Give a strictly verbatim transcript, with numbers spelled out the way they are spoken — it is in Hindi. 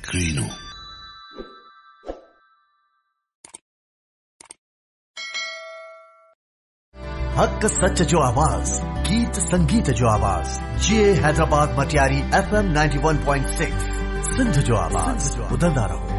ग्रीनो। हक सच जो आवाज, गीत संगीत जो आवाज, ये Hyderabad Matiari F M ninety one point six Sindh जो आवाज, बुलंदा रहो।